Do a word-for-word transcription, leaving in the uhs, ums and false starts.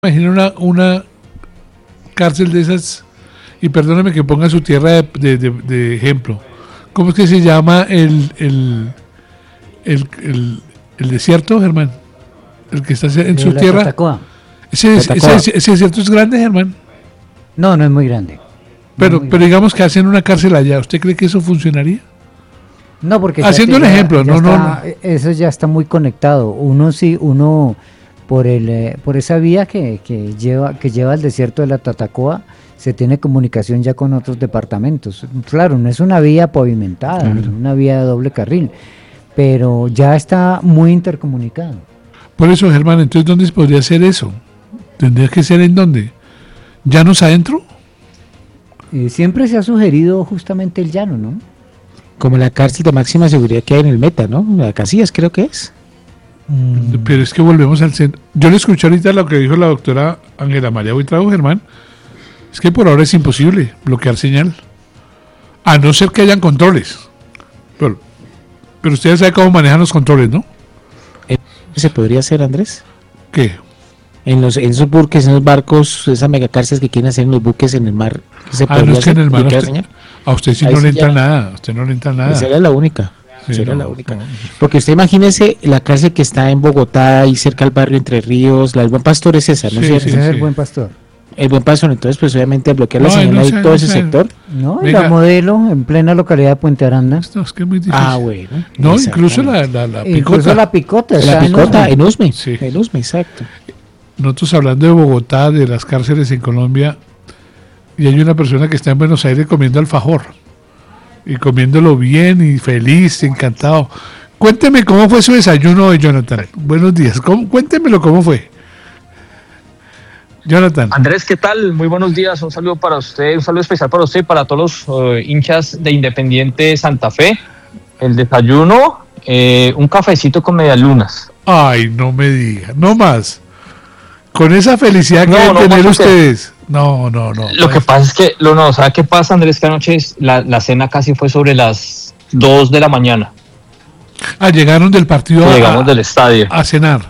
Imagina una, una cárcel de esas, y perdóneme que ponga su tierra de, de, de, de ejemplo. ¿Cómo es que se llama el, el, el, el, el desierto, Germán? El que está en su tierra. Tatacoa. Ese, ese, ese, ese desierto es grande, Germán. No, no es muy grande. Pero, muy pero grande. digamos que hacen una cárcel allá. ¿Usted cree que eso funcionaría? No, porque haciendo el ya, ejemplo, ya no, no, está, no. Eso ya está muy conectado. Uno sí, uno por el, eh, por esa vía que, que lleva, que lleva al desierto de la Tatacoa, se tiene comunicación ya con otros departamentos. Claro, no es una vía pavimentada, Claro. es una vía de doble carril, pero ya está muy intercomunicado. Por eso, Germán, entonces, ¿dónde se podría hacer eso? ¿Tendría que ser en dónde? ¿Llanos adentro? Eh, siempre se ha sugerido justamente el llano, ¿no? Como la cárcel de máxima seguridad que hay en el Meta, ¿no? La Casillas creo que es. Mm. Pero es que volvemos al centro. Yo le escuché ahorita lo que dijo la doctora Ángela María Buitrago, Germán. Es que por ahora es imposible bloquear señal. A no ser que hayan controles. Pero, pero ustedes saben cómo manejan los controles, ¿no? ¿Se podría hacer, Andrés? ¿Qué? En los en esos buques, en los barcos, esas megacárceles que quieren hacer en los buques en el mar, ¿se Ah, podría no es que en hacer? el mar. ¿Bloquear Usted, señal? a usted sí Ahí no sí le entra ya- nada. A usted no le entra nada. Esa era la única. Sí, esa era no, la única. no. Porque usted imagínese la cárcel que está en Bogotá, ahí cerca al barrio Entre Ríos, la del Buen Pastor es esa, ¿no Sí, es cierto? sí, Ese es sí. el Buen Pastor. El Buen Pastor, entonces, pues obviamente bloquear la No, señal no ahí sé, todo no ese sé. sector. ¿No? Venga. La modelo en plena localidad de Puente Aranda. No, es que es muy difícil. Ah, bueno. No, Exactamente. incluso la, la, la Incluso picota. la picota. La está en picota, Usme. en Usme. Sí. En Usme, exacto. Nosotros hablando de Bogotá, de las cárceles en Colombia, y hay una persona que está en Buenos Aires comiendo alfajor, y comiéndolo bien y feliz, encantado. Cuénteme cómo fue su desayuno hoy, Jonathan. Buenos días. ¿Cómo? Cuéntemelo cómo fue. Jonathan. Andrés, ¿qué tal? Muy buenos días, un saludo para usted, un saludo especial para usted y para todos los eh, hinchas de Independiente Santa Fe. El desayuno, eh, un cafecito con medialunas. Ay, no me diga, no más. Con esa felicidad que No, deben no, tener más que- ustedes. No, no, no. Lo que pasa es que, lo no, ¿sabe qué pasa, Andrés? Que anoche es- la, la cena casi fue sobre las dos de la mañana. Ah, llegaron del partido a, Llegamos del estadio. a cenar.